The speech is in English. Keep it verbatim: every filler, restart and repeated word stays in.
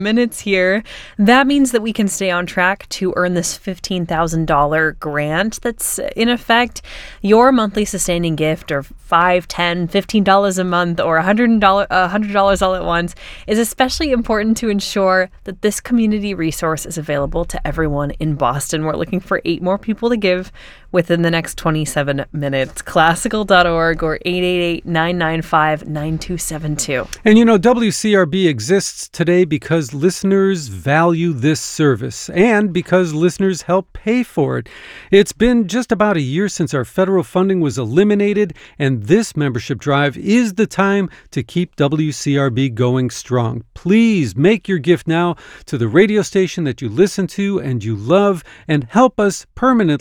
minutes here. That means that we can stay on track to earn this fifteen thousand dollars grant that's in effect. Your monthly sustaining gift, or five, ten, fifteen dollars a month, or one hundred dollars, one hundred dollars all at once, is especially important to ensure that this community resource is available to everyone in Boston. We're looking for eight more people to give within the next twenty-seven minutes. Classical dot org or eight eight eight, nine nine five, nine two seven two. And you know, W C R B exists today because listeners value this service and because listeners help pay for it. It's been just about a year since our federal funding was eliminated, and this membership drive is the time to keep W C R B going strong. Please make your gift now to the radio station that you listen to and you love, and help us permanently